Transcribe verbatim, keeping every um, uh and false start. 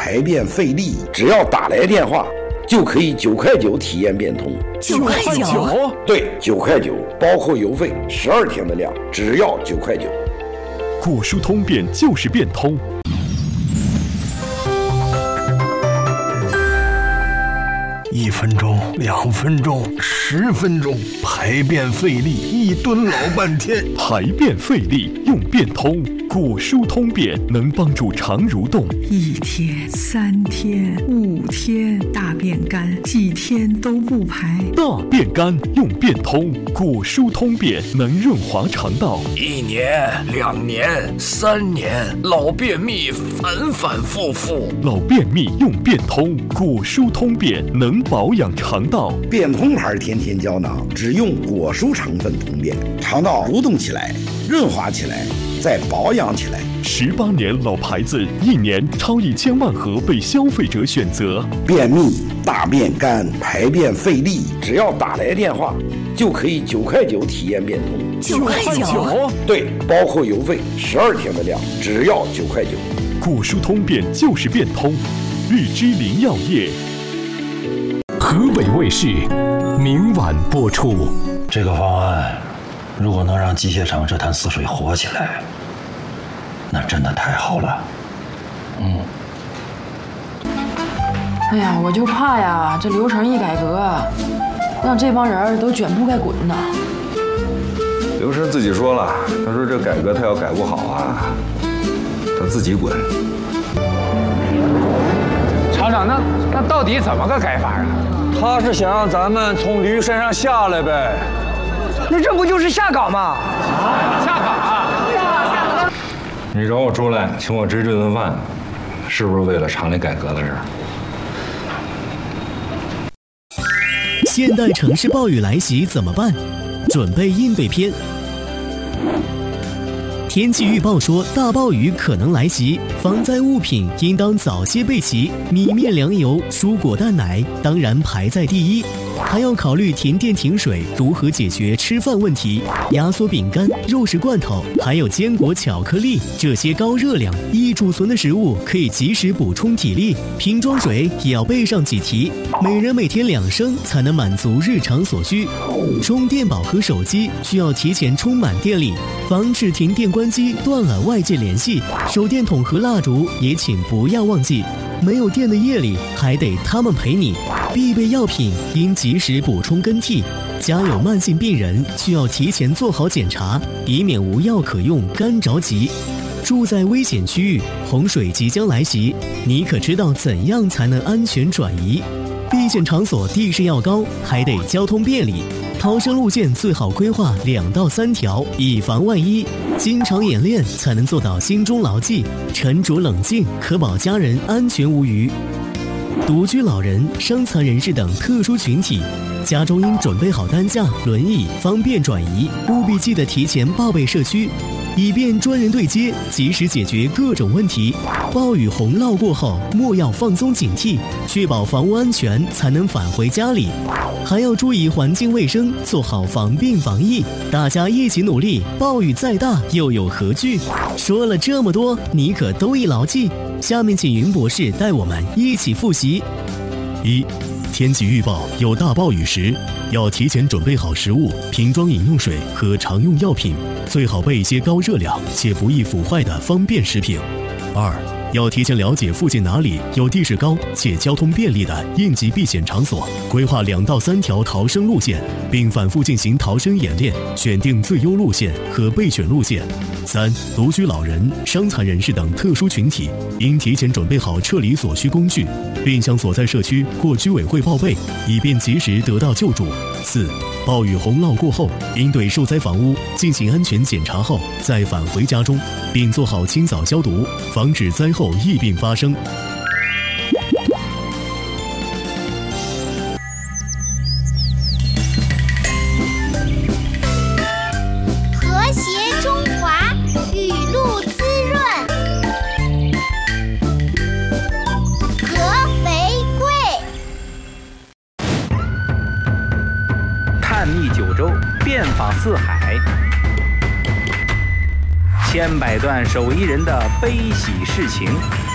排便费力，只要打来电话就可以九块九体验变通。 九块九？ 对，九块九，包括邮费，十二天的量，只要九块九。 果蔬通便就是变通。 一分钟，两分钟，十分钟，排便费力，一蹲老半天。 排便费力用变通，果蔬通便能帮助肠蠕动。 一天、三天、五天，大便干，几天都不排。 大便干用变通，果蔬通便能润滑肠道。 一年、两年、三年，老便秘反反复复。 老便秘用变通，果蔬通便能保养肠道。 变通牌天天胶囊只用果蔬成分通便，肠道蠕动起来，润滑起来，再保养起来。 十八年老牌子，一年超一千万盒被消费者选择。 便秘、大便干、排便费力，只要打来电话就可以九块九体验变通。 九块九？ 对，包括邮费，十二天的量，只要九块九。 果蔬通便就是变通，日之林药业。 河北卫视明晚播出。 这个方案如果能让机械厂这潭死水活起来，那真的太好了。嗯。 哎呀，我就怕呀，这流程一改革，让这帮人都卷铺盖滚呐。 刘生自己说了，他说这改革他要改不好啊，他自己滚。 厂长，那那到底怎么个改法啊？ 他是想让咱们从驴身上下来呗。 那这不就是下岗吗？啊，下岗啊！ 你找我出来，请我吃这顿饭，是不是为了厂里改革的事儿？ 现代城市暴雨来袭怎么办？准备应对篇。天气预报说大暴雨可能来袭，防灾物品应当早些备齐，米面粮油、蔬果蛋奶当然排在第一。还要考虑停电停水如何解决吃饭问题，压缩饼干、肉食罐头，还有坚果、巧克力，这些高热量、易储存的食物可以及时补充体力。瓶装水也要备上几提，每人每天两升才能满足日常所需。充电宝和手机需要提前充满电力，防止停电关机断了外界联系。手电筒和蜡烛也请不要忘记，没有电的夜里还得他们陪你。必备药品应及时补充更替，家有慢性病人需要提前做好检查，以免无药可用干着急。住在危险区域，洪水即将来袭，你可知道怎样才能安全转移？避险场所地势要高，还得交通便利，逃生路线最好规划两到三条，以防万一。经常演练才能做到心中牢记，沉着冷静，可保家人安全无虞。独居老人、伤残人士等特殊群体，家中应准备好担架、轮椅，方便转移。务必记得提前报备社区，以便专人对接，及时解决各种问题。暴雨洪涝过后，莫要放松警惕，确保房屋安全，才能返回家里。还要注意环境卫生，做好防病防疫。大家一起努力，暴雨再大又有何惧？说了这么多，你可都已牢记。下面请云博士带我们一起复习。 一、天气预报有大暴雨时，要提前准备好食物、瓶装饮用水和常用药品，最好备一些高热量且不易腐坏的方便食品。二、要提前了解附近哪里有地势高且交通便利的应急避险场所，规划两到三条逃生路线，并反复进行逃生演练，选定最优路线和备选路线。三、独居老人、伤残人士等特殊群体应提前准备好撤离所需工具，并向所在社区或居委会报备，以便及时得到救助。四、暴雨洪涝过后，应对受灾房屋进行安全检查后再返回家中，并做好清扫消毒，防止灾后疫病发生。 和谐中华，雨露滋润，合肥贵。 探秘九州，遍访四海，千百段手艺人的悲喜事情。